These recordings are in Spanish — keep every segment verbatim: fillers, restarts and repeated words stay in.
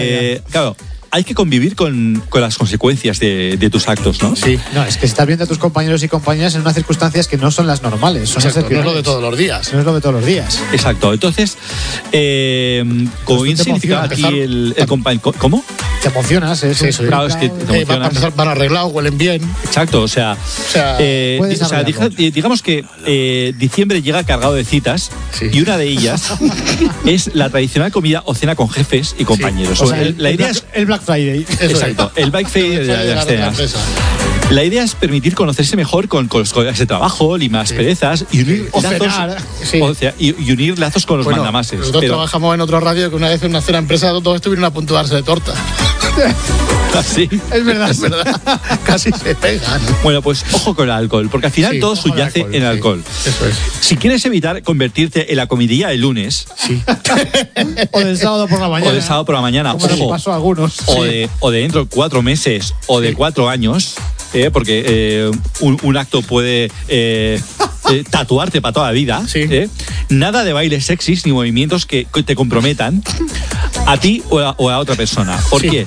Eh, claro, hay que convivir con, con las consecuencias de, de tus actos, ¿no? Sí. No, es que estás viendo a tus compañeros y compañeras en unas circunstancias que no son las normales. Son Exacto, no es lo de excepcionales. todos los días. No es lo de todos los días. Exacto. Entonces, eh, como Pues bien te significa emociona aquí el, el compañero. ¿Cómo? Te emocionas, ¿eh? Sí, sí. Claro, es que te Eh, van, emocionas. van- van arreglados, huelen bien. Exacto, o sea, O sea, eh, puedes o sea, arreglarlo. diga- digamos que eh, diciembre llega cargado de citas Sí. y una de ellas es la tradicional comida o cena con jefes y compañeros. O sea, El- el, la el idea Black, es el Black Friday. Eso exacto, es. el bike fair de, de las cenas. empresa. La idea es permitir conocerse mejor con, con los colegas de trabajo, limar Sí. perezas y unir O lazos, cenar. Sí. o sea, y, y unir lazos con los Bueno, mandamases. nosotros Pero, trabajamos en otra radio que una vez en una cena empresa todos estuvieron a punto de darse de torta. así. Es verdad. Es verdad. Casi se pegan. Bueno, pues ojo con el alcohol, porque al final Sí, todo ojo al subyace alcohol, en sí. alcohol. Eso es. Si quieres evitar convertirte en la comidilla del lunes Sí. O del sábado por la mañana. o del sábado por la mañana, Como nos ojo, pasó a algunos. o, de, o de dentro de cuatro meses o de cuatro años, eh, porque eh, un, un acto puede eh, eh, tatuarte para toda la vida. Sí. eh. Nada de bailes sexys ni movimientos que, que te comprometan a ti o a, o a otra persona. ¿Por Sí. qué?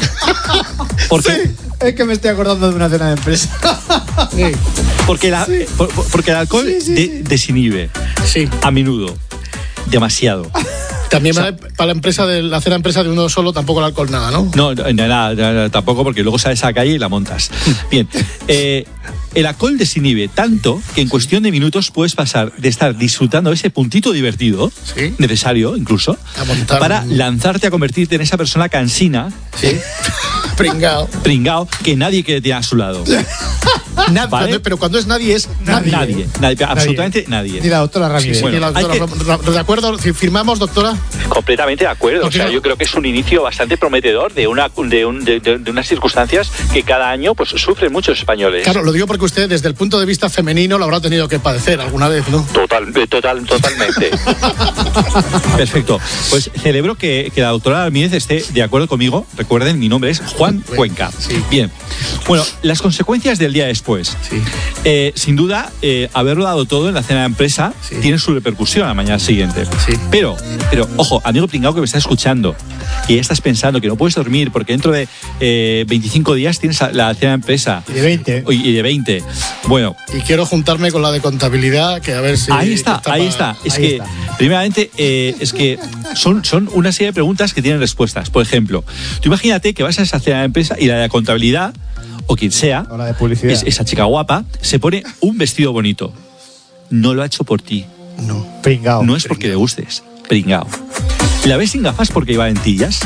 Porque, Es que me estoy acordando de una cena de empresa. Sí. porque, la- por- por- porque el alcohol Sí, sí, de- sí. desinhibe Sí. a menudo. Demasiado. También O sea, vale para la empresa de la cena empresa de uno solo tampoco el alcohol nada, ¿no? No, no, nada, nada, tampoco, porque luego sales a la calle y la montas. Bien, eh, el alcohol desinhibe tanto que en cuestión de minutos puedes pasar de estar disfrutando ese puntito divertido, Sí. necesario incluso, A montar para un- lanzarte a convertirte en esa persona cansina, Sí. Pringao. pringao, que nadie quiere tener a su lado. Nada, Vale. cuando- pero cuando es nadie es Nadie, nadie. nadie, absolutamente nadie. Ni la doctora Sí, Ramírez. sí, Bueno, y la doctora hay Ra- Ra- ¿de acuerdo? Si firmamos, doctora. Completamente de acuerdo. O sea, yo creo que es un inicio bastante prometedor de una de, un- de- de- de unas circunstancias que cada año pues sufren muchos españoles. Claro, lo digo porque usted desde el punto de vista femenino lo habrá tenido que padecer alguna vez, ¿no? Total, eh, total, totalmente. Perfecto. Pues celebro que, que la doctora Ramírez esté de acuerdo conmigo. Recuerden, mi nombre es Juan Cuenca. Sí. Bien. Bueno, las consecuencias del día después. Sí. Eh, sin duda, eh, haberlo dado todo en la cena de empresa Sí. tiene su repercusión a la mañana siguiente. Sí. Pero, pero, ojo, amigo pringao que me está escuchando y ya estás pensando que no puedes dormir porque dentro de eh, veinticinco días tienes la cena de empresa. Y de veinte. Y de veinte. Bueno, Y quiero juntarme con la de contabilidad, que a ver si... ahí está, que ahí pa- está. Es ahí que, está. primeramente, eh, es que son, son una serie de preguntas que tienen respuestas. Por ejemplo, tú imagínate que vas a esa cena de empresa y la de la contabilidad, o quien sea, O la de publicidad. es- esa chica guapa, se pone un vestido bonito. No lo ha hecho por ti. No. Pringao. No es porque le gustes. Pringao. ¿La ves sin gafas porque lleva lentillas?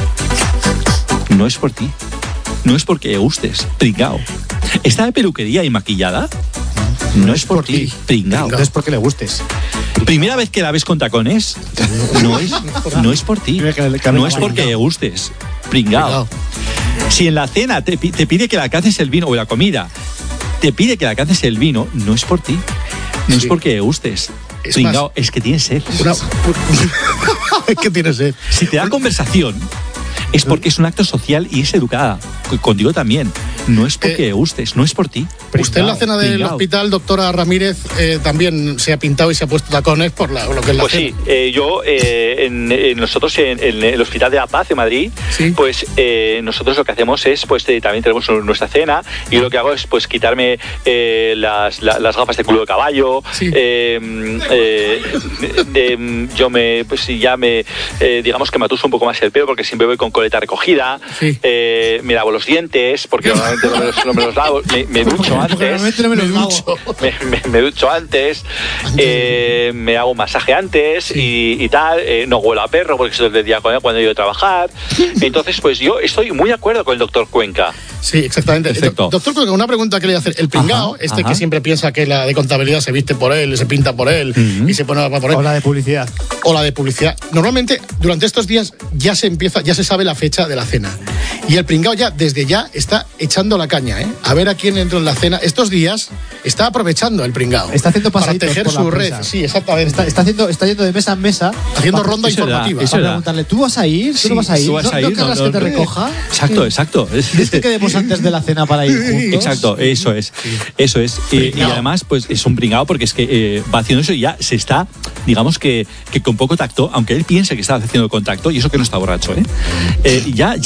No es por ti. No es porque le gustes. Pringao. ¿Está de peluquería y maquillada? No es por ti. Pringao. No es porque le gustes. ¿Primera vez que la ves con tacones? No es, no es por ti. Mira que- que No venga es porque pringao. le gustes. Pringao. Si en la cena te, pi- te pide que le alcances el vino o la comida, te pide que le alcances el vino, no es por ti. No Sí. es porque le gustes. Es Pringao, más- es que tienes sed. Una... es que tiene sed. Si te da conversación, es porque es un acto social y es educada. C- Contigo también. No es porque Eh, le gustes, no es por ti. Usted en la cena del Pringao. hospital, doctora Ramírez, eh, también se ha pintado y se ha puesto tacones por la- lo que es la Pues cena. sí, eh, yo, eh, en, en nosotros en, en el Hospital de la Paz de Madrid, Sí. pues eh, nosotros lo que hacemos es, pues eh, también tenemos nuestra cena y yo lo que hago es pues quitarme eh, las, la- las gafas de culo de caballo, Sí. eh, eh, de- yo me, pues sí, ya me, eh, digamos que me atuso un poco más el pelo porque siempre voy con coleta recogida, Sí. eh, me lavo los dientes porque normalmente no me los, no me los lavo, me, me ducho Porque antes. normalmente no me los Me lavo. ducho. me, me- me ducho antes, eh, me hago un masaje antes y, y tal, eh, no huelo a perro porque eso es del día cuando cuando he ido a trabajar. Entonces, pues yo estoy muy de acuerdo con el doctor Cuenca. Sí, exactamente. Perfecto. Do- Doctor, Cuenca, una pregunta que le voy a hacer. El pringao, Ajá, este ajá. que siempre piensa que la de contabilidad se viste por él, se pinta por él y se pone por él. O la de publicidad. O la de publicidad. Normalmente, durante estos días ya se empieza, ya se sabe la fecha de la cena. Y el pringao ya, desde ya, está echando la caña, ¿eh? A ver a quién entra en la cena. Estos días está aprovechando el pringao. Está haciendo para pasaditos tejer por la su red. empresa. Sí, exactamente. Está, está, haciendo, está yendo de mesa en mesa. haciendo para- ronda eso es verdad, informativa. eso Para es verdad. preguntarle, ¿tú vas a ir? ¿Tú Sí, no vas a ir? ¿Tú vas ¿No, a no ir? querrás No, que te no. recoja? Exacto, exacto. ¿Quieres que quedemos antes de la cena para ir juntos? Exacto, eso es. Eso es. Y, y Pringao. además, pues es un pringao porque es que eh, va haciendo eso y ya se está, digamos que, que con poco tacto, aunque él piense que está haciendo contacto, y eso que no está borracho, ¿eh? Eh, ya